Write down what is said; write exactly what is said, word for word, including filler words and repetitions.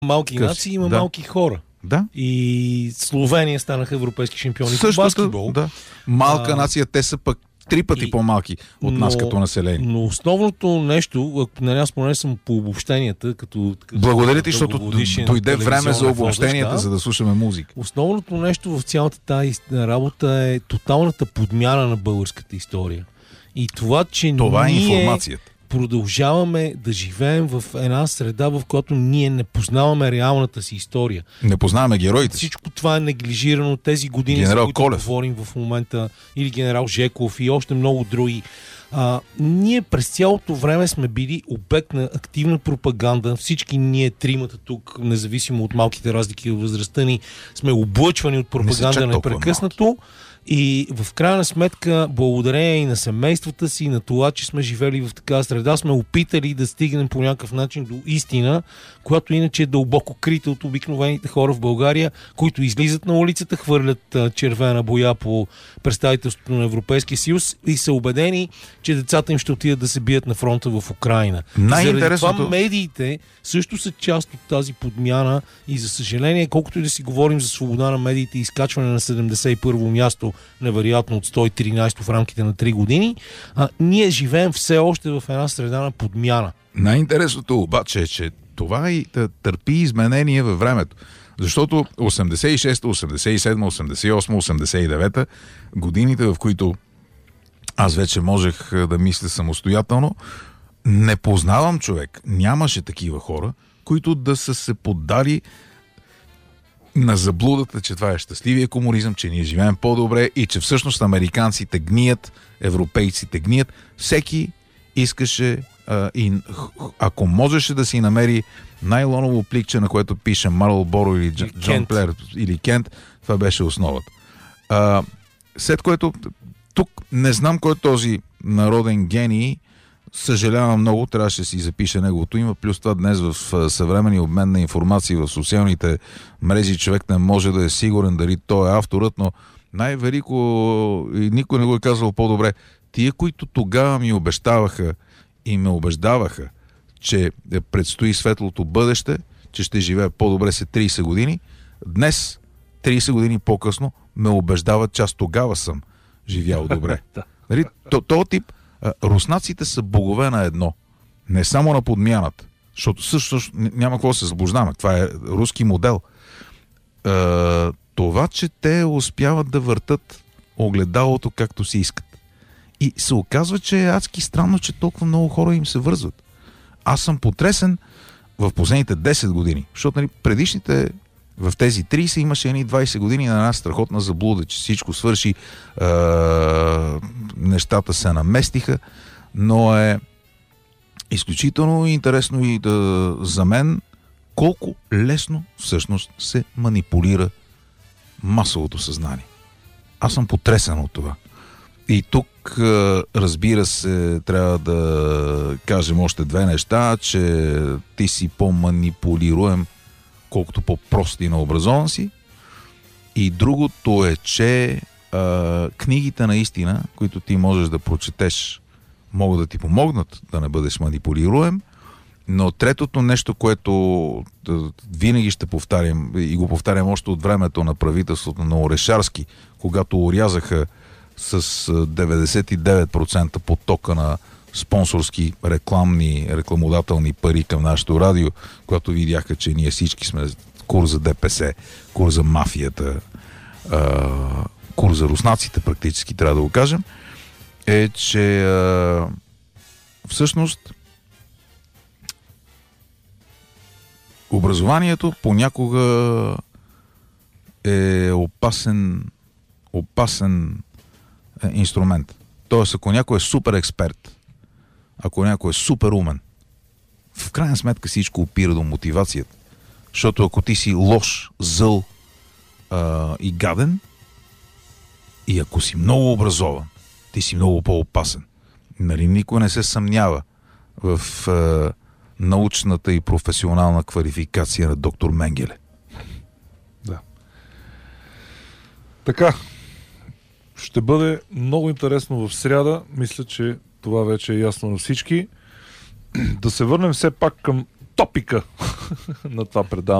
малки Къв... нации, има да. малки хора. Да. И Словения станаха европейски шампиони Същото, по баскетбол. Да. Малка а, нация, те са пък три пъти и, по-малки от но, нас като население. Но основното нещо, нали, аз поне съм по обобщенията, като... като Благодаря ти, защото дойде време за обобщенията, да, за да слушаме музика. Основното нещо в цялата тази работа е тоталната подмяна на българската история. И това, че това е ние информацията. Продължаваме да живеем в една среда, в която ние не познаваме реалната си история. Не познаваме героите. Всичко това е неглижирано тези години, генерал за които Колев. говорим в момента, или генерал Жеков и още много други. А, ние през цялото време сме били обект на активна пропаганда. Всички ние тримата тук, независимо от малките разлики в възрастта ни, сме облъчвани от пропаганда непрекъснато. И в крайна сметка, благодарение и на семействата си, и на това, че сме живели в такава среда, сме опитали да стигнем по някакъв начин до истина, която иначе е дълбоко крита от обикновените хора в България, които излизат на улицата, хвърлят червена боя по представителството на Европейския съюз и са убедени, че децата им ще отидат да се бият на фронта в Украйна. Заради това медиите също са част от тази подмяна и за съжаление, колкото и да си говорим за свобода на медиите и изкачване на седемдесет и първо място, невероятно от сто и тринайсето в рамките на три години, а, ние живеем все още в една среда на подмяна. Най-интересното обаче е, че това и търпи изменение във времето. Защото осемдесет и шеста, осемдесет и седма, осемдесет и осма, осемдесет и девета годините, в които аз вече можех да мисля самостоятелно, не познавам човек. Нямаше такива хора, които да са се поддали на заблудата, че това е щастливия комунизъм, че ние живеем по-добре и че всъщност американците гният, европейците гният. Всеки искаше а, и ако можеше да си намери найлоново пликче, на което пише Марл Боро или Джон, Джон Плеер или Кент, това беше основата. А, след което тук не знам кой е този народен гений, съжалявам много, трябваше да си запише неговото име, плюс това днес в съвременния обмен на информация в социалните мрежи човек не може да е сигурен дали той е авторът, но най-велико и никой не го е казал по-добре. Тия, които тогава ми обещаваха и ме убеждаваха, че предстои светлото бъдеще, че ще живея по-добре след трийсет години, днес, трийсет години по-късно, ме убеждават, че аз тогава съм живял добре. Нали? Този тип руснаците са богове на едно. Не само на подмяната. Защото също, също няма какво да се заблуждаваме. Това е руски модел. Е, това, че те успяват да въртат огледалото както си искат. И се оказва, че е адски странно, че толкова много хора им се вързват. Аз съм потресен в последните десет години. Защото нали, предишните в тези трийсет имаше едни двайсет години на една страхотна заблуда, че всичко свърши, е, нещата се наместиха, но е изключително интересно и да, за мен колко лесно всъщност се манипулира масовото съзнание. Аз съм потресен от това. И тук, разбира се, трябва да кажем още две неща, че ти си по-манипулируем, колкото по-прост и наобразован си. И другото е, че а, книгите наистина, които ти можеш да прочетеш, могат да ти помогнат да не бъдеш манипулируем, но третото нещо, което да, винаги ще повтарям и го повтарям още от времето на правителството на Орешарски, когато орязаха с деветдесет и девет процента потока на спонсорски рекламни, рекламодателни пари към нашето радио, когато видяха, че ние всички сме кур за ДПС, кур за мафията, а, кур за руснаците практически, трябва да го кажем, е, че а, всъщност образованието понякога е опасен опасен инструмент. Тоест, ако някой е супер експерт, ако някой е супер умен, в крайна сметка всичко опира до мотивацията. Защото ако ти си лош, зъл а, и гаден, и ако си много образован, ти си много по-опасен. Нали, никой не се съмнява в а, научната и професионална квалификация на доктор Менгеле. Да. Така. Ще бъде много интересно в сряда. Мисля, че това вече е ясно на всички. Да се върнем все пак към топика на това предаване.